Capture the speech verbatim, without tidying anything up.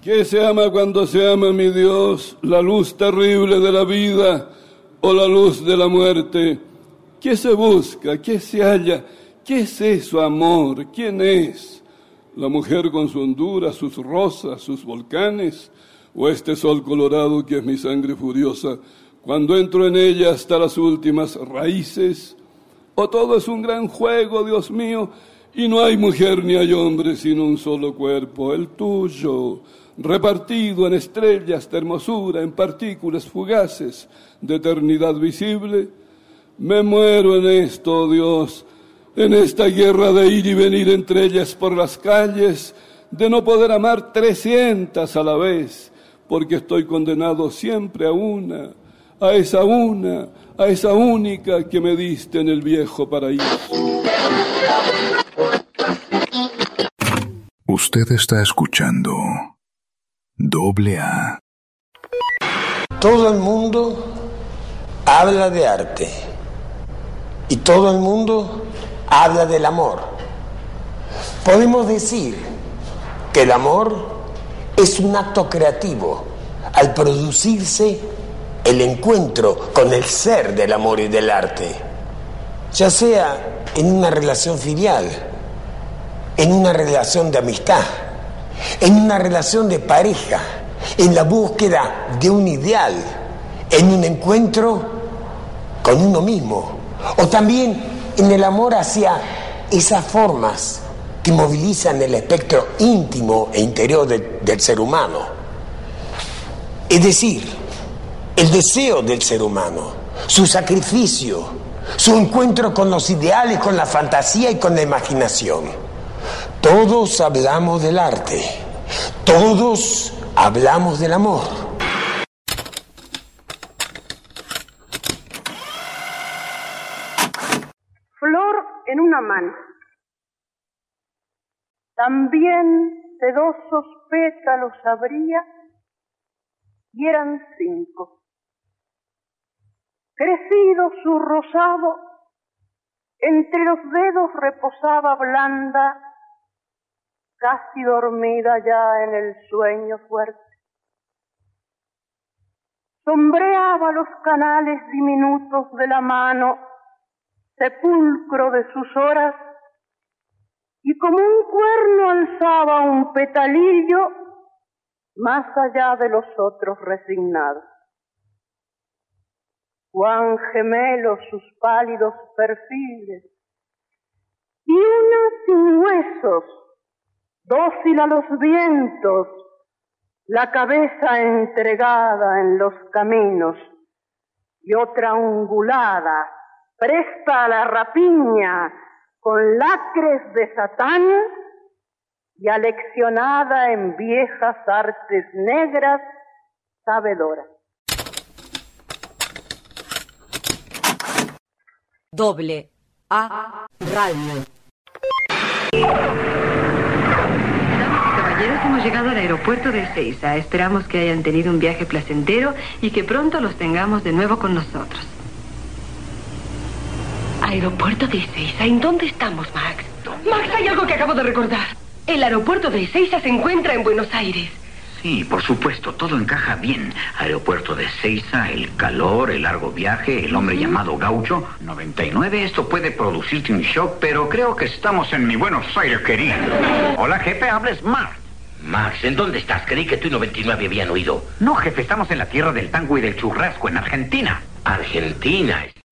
¿Qué se ama cuando se ama, mi Dios? ¿La luz terrible de la vida o la luz de la muerte? ¿Qué se busca? ¿Qué se halla? ¿Qué es eso, amor? ¿Quién es? ¿La mujer con su hondura, sus rosas, sus volcanes? ¿O este sol colorado que es mi sangre furiosa cuando entro en ella hasta las últimas raíces? ¿O todo es un gran juego, Dios mío, y no hay mujer ni hay hombre sino un solo cuerpo, el tuyo, repartido en estrellas de hermosura, en partículas fugaces de eternidad visible? Me muero en esto, oh Dios, en esta guerra de ir y venir entre ellas por las calles, de no poder amar trescientas a la vez, porque estoy condenado siempre a una, a esa una, a esa única que me diste en el viejo paraíso. Usted está escuchando Doble A. Todo el mundo habla de arte y todo el mundo habla del amor. Podemos decir que el amor es un acto creativo al producirse el encuentro con el ser del amor y del arte, ya sea en una relación filial, en una relación de amistad, en una relación de pareja, en la búsqueda de un ideal, en un encuentro con uno mismo, o también en el amor hacia esas formas que movilizan el espectro íntimo e interior de, del ser humano. Es decir, el deseo del ser humano, su sacrificio, su encuentro con los ideales, con la fantasía y con la imaginación. Todos hablamos del arte, todos hablamos del amor. Flor en una mano, también sedosos pétalos abría, y eran cinco. Crecido su rosado, entre los dedos reposaba blanda, casi dormida ya en el sueño fuerte. Sombreaba los canales diminutos de la mano, sepulcro de sus horas, y como un cuerno alzaba un petalillo más allá de los otros resignados. Cuán gemelos sus pálidos perfiles, y una sin huesos, dócil a los vientos, la cabeza entregada en los caminos, y otra ungulada, presta a la rapiña, con lacres de Satán, y aleccionada en viejas artes negras, sabedora. Doble A Radio. Caballeros, hemos llegado al aeropuerto de Ezeiza. Esperamos que hayan tenido un viaje placentero y que pronto los tengamos de nuevo con nosotros. ¿Aeropuerto de Ezeiza? ¿En dónde estamos, Max? Max, hay algo que acabo de recordar. El aeropuerto de Ezeiza se encuentra en Buenos Aires. Sí, por supuesto, todo encaja bien. Aeropuerto de Ezeiza, el calor, el largo viaje, el hombre llamado Gaucho. noventa y nueve, esto puede producirte un shock, pero creo que estamos en mi Buenos Aires, querido. Hola, jefe, hables Max. Max, ¿en dónde estás? Creí que tú y noventa y nueve habían oído. No, jefe, estamos en la tierra del tango y del churrasco, en Argentina. Argentina.